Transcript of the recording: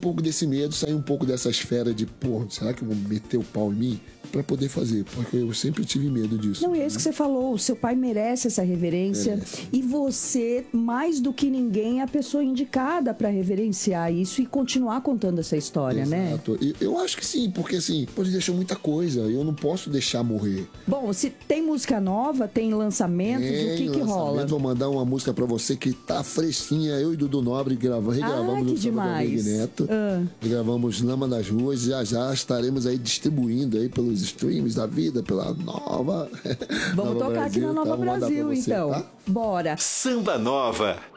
pouco desse medo, sair um pouco dessa esfera de, pô, será que eu vou meter o pau em mim? Pra poder fazer, porque eu sempre tive medo disso. Não, é isso que você falou, o seu pai merece essa reverência, e você, mais do que ninguém, é a pessoa indicada para reverenciar isso e continuar contando essa história, Exato. né? Eu acho que sim, porque assim, ele deixou muita coisa, eu não posso deixar morrer. Bom, se tem música nova, tem lançamentos, o que rola? Vou mandar uma música pra você que tá fresquinha, eu e Dudu Nobre regravamos que demais. Neto, gravamos Lama das Ruas, já estaremos aí distribuindo aí pelos streams da vida, pela Nova. Vamos Nova tocar Brasil, aqui na Nova tá? Vou mandar Brasil, pra você, então. tá? Bora. Samba Nova.